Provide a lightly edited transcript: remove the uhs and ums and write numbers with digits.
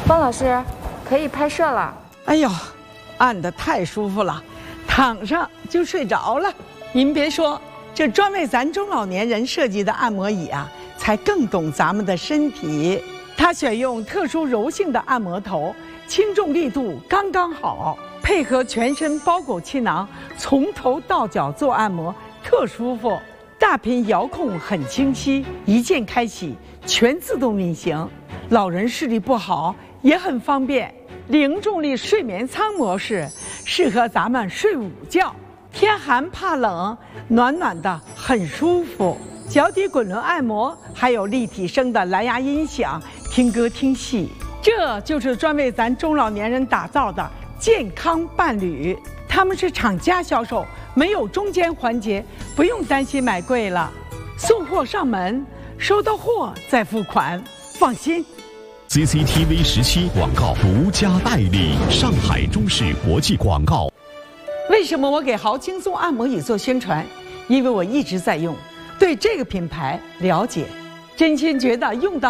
方老师，可以拍摄了。 哎呦，按得太舒服了，躺上就睡着了。您别说，这专为咱中老年人设计的按摩椅啊，才更懂咱们的身体。它选用特殊柔性的按摩头，轻重力度刚刚好，配合全身包裹气囊，从头到脚做按摩，特舒服。大屏遥控很清晰，一键开启，全自动运行。老人视力不好也很方便。零重力睡眠舱模式适合咱们睡午觉，天寒怕冷，暖暖的很舒服。脚底滚轮按摩，还有立体声的蓝牙音响，听歌听戏。这就是专为咱中老年人打造的健康伴侣。他们是厂家销售，没有中间环节，不用担心买贵了。送货上门，收到货再付款，放心。 CCTV 17广告独家代理，上海中视国际广告。 为什么我给豪轻松按摩椅做宣传？因为我一直在用，对这个品牌了解，真心觉得用得